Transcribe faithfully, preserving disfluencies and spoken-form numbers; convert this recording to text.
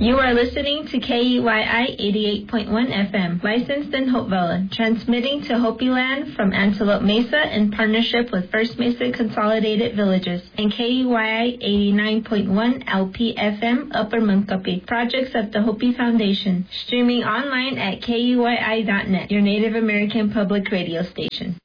You are listening to K E Y I eighty-eight point one F M, licensed in Hopevilla, transmitting to Hopi Land from Antelope Mesa in partnership with First Mesa Consolidated Villages, and K E Y I eighty-nine point one L P F M, Upper Munkapi, projects of the Hopi Foundation, streaming online at K E Y I dot net, your Native American public radio station.